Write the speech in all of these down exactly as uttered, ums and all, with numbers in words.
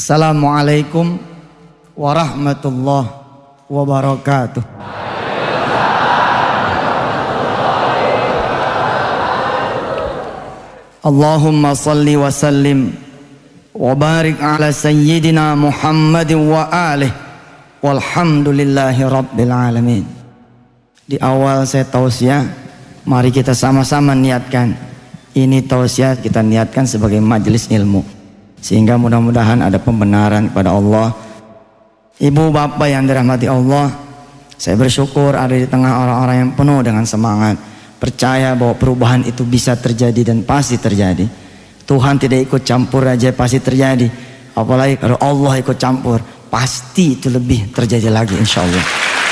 Assalamualaikum warahmatullahi wabarakatuh. Allahumma salli wa sallim wa barik ala sayyidina Muhammadin wa alihi walhamdulillahi rabbil alamin. Di awal saya tausiah, mari kita sama-sama niatkan. Ini tausiah kita niatkan sebagai majelis ilmu, sehingga mudah-mudahan ada pembenaran kepada Allah. Ibu bapak yang dirahmati Allah, saya bersyukur ada di tengah orang-orang yang penuh dengan semangat, percaya bahwa perubahan itu bisa terjadi dan pasti terjadi. Tuhan tidak ikut campur aja pasti terjadi, apalagi kalau Allah ikut campur, pasti itu lebih terjadi lagi insya Allah.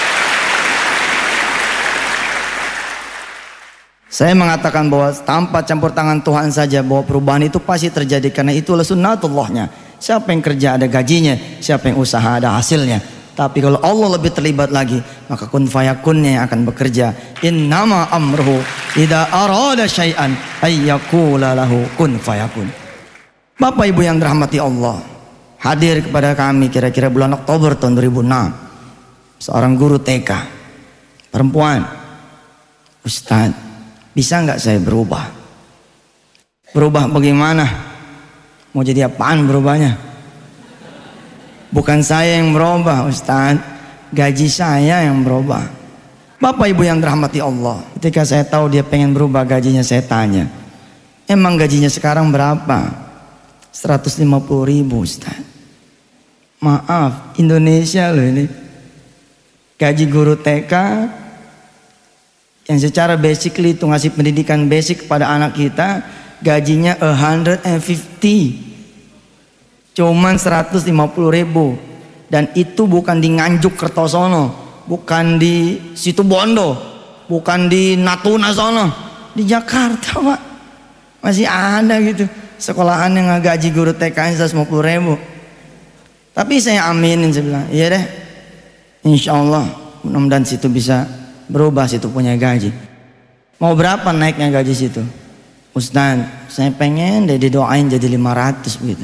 Saya mengatakan bahwa tanpa campur tangan Tuhan saja bahwa perubahan itu pasti terjadi, karena itulah sunnatullahnya. Siapa yang kerja ada gajinya, siapa yang usaha ada hasilnya. Tapi kalau Allah lebih terlibat lagi, maka kun fayakunnya yang akan bekerja. Innama amruhu idza arada syai'an ayyaqula lahu kun fayakun. Bapak ibu yang dirahmati Allah, hadir kepada kami kira-kira bulan Oktober tahun dua ribu enam seorang guru T K perempuan. Ustaz, bisa nggak saya berubah? Berubah bagaimana? Mau jadi apaan berubahnya? Bukan saya yang berubah Ustaz, gaji saya yang berubah. Bapak ibu yang dirahmati Allah, ketika saya tahu dia pengen berubah gajinya, saya tanya, emang gajinya sekarang berapa? seratus lima puluh ribu Ustaz. Maaf, Indonesia loh ini. Gaji guru T K yang secara basically itu ngasih pendidikan basic kepada anak kita, gajinya one hundred fifty, cuman seratus lima puluh ribu. Dan itu bukan di Nganjuk Kertosono, bukan di Situbondo, bukan di Natuna sono, di Jakarta Pak. Masih ada gitu sekolahan yang gaji guru T K seratus lima puluh ribu. Tapi saya aminin, saya bilang iya deh, insya Allah mudah-mudahan situ bisa berubah, situ punya gaji. Mau berapa naiknya gaji situ? Ustaz, saya pengen deh didoain jadi lima ratus begitu.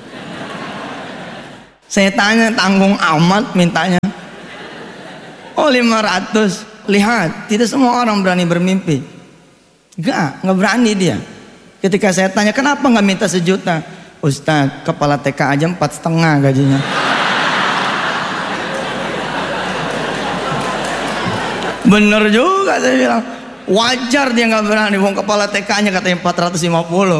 Saya tanya, tanggung amat mintanya. Oh lima ratus. Lihat, tidak semua orang berani bermimpi. Enggak, enggak berani dia. Ketika saya tanya, kenapa enggak minta sejuta? Ustaz, kepala T K aja empat setengah gajinya. Bener juga saya bilang. Wajar dia nggak berani, wong kepala T K-nya katanya empat ratus lima puluh.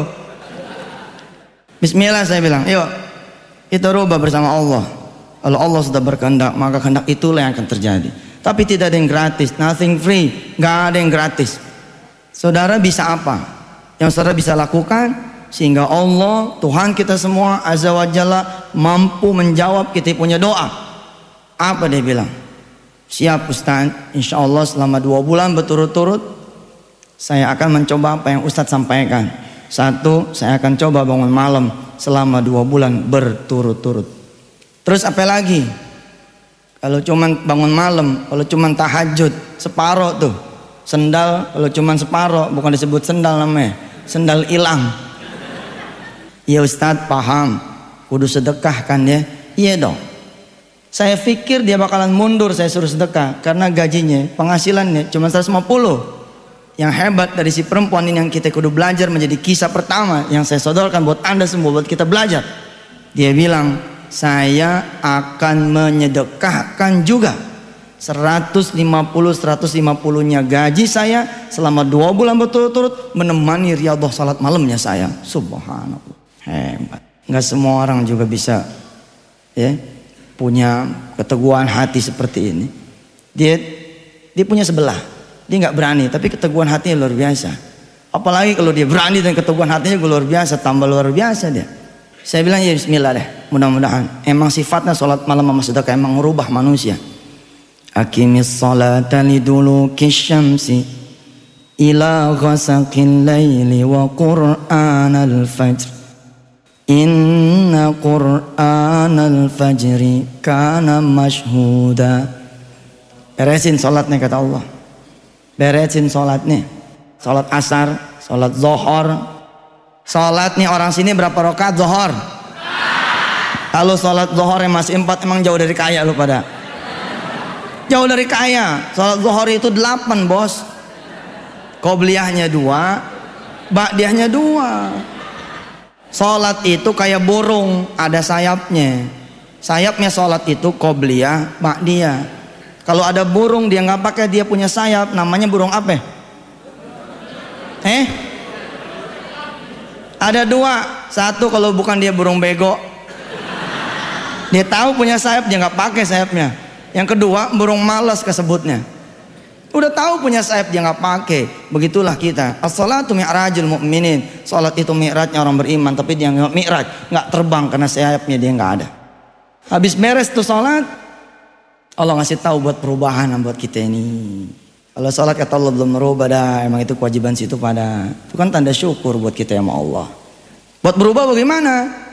Bismillah saya bilang, yuk kita rubah bersama Allah. Kalau Allah sudah berkehendak, maka kehendak itulah yang akan terjadi. Tapi tidak ada yang gratis, nothing free, nggak ada yang gratis. Saudara bisa apa? Yang saudara bisa lakukan sehingga Allah, Tuhan kita semua Azza wa Jalla mampu menjawab kita punya doa. Apa dia bilang? Siap Ustaz, insya Allah selama dua bulan berturut-turut saya akan mencoba apa yang Ustaz sampaikan. Satu, saya akan coba bangun malam selama dua bulan berturut-turut. Terus apa lagi? Kalau cuman bangun malam, kalau cuman tahajud separoh tuh, sendal kalau cuman separoh, bukan disebut sendal namanya, sendal hilang. Ya Ustaz paham, kudu sedekah kan ya? Iya dong. Saya pikir dia bakalan mundur saya suruh sedekah, karena gajinya, penghasilannya cuma seratus lima puluh. Yang hebat dari si perempuan ini yang kita kudu belajar, menjadi kisah pertama yang saya sodorkan buat anda semua, buat kita belajar. Dia bilang, saya akan menyedekahkan juga seratus lima puluh seratus lima puluh nya gaji saya selama dua bulan berturut-turut menemani riyadhah salat malamnya saya. Subhanallah, hebat. Nggak semua orang juga bisa ya punya keteguhan hati seperti ini. Dia dia punya sebelah. Dia nggak berani, tapi keteguhan hatinya luar biasa. Apalagi kalau dia berani dan keteguhan hatinya luar biasa, tambah luar biasa dia. Saya bilang ya bismillah deh, mudah-mudahan. Emang sifatnya sholat malam sama sedekah emang merubah manusia. Aqimis sholata liduluki syamsi ila ghasaqil laili wa qur'anal fajr. Inna qur'anal fajri kana mashhuda. Beresin sholatnya kata Allah. Beresin sholatnya, sholat asar, sholat zohor. Sholat nih orang sini berapa rakaat zohor? Kalau sholat zuhur yang masih empat, emang jauh dari kaya lu pada. Jauh dari kaya. Sholat zuhur itu delapan bos. Qobliyahnya dua, ba'diyahnya dua. Sholat itu kayak burung, ada sayapnya. Sayapnya sholat itu qobliyah, ba'diyah. Kalau ada burung dia nggak pakai, dia punya sayap, namanya burung apa? Eh? Ada dua. Satu kalau bukan dia burung bego. Dia tahu punya sayap, dia nggak pakai sayapnya. Yang kedua, burung malas kesebutnya. Udah tahu punya sayap, dia nggak pakai. Begitulah kita. As-salatu mi'rajul mu'minin. Salat itu mi'rajnya orang beriman, tapi dia nggak mi'raj, nggak terbang karena sayapnya dia nggak ada. Habis beres tuh salat, Allah ngasih tahu buat perubahan buat kita ini. Kalau salat kata Allah belum merubah dah, emang itu kewajiban situ pada. Itu kan tanda syukur buat kita sama Allah. Buat berubah bagaimana?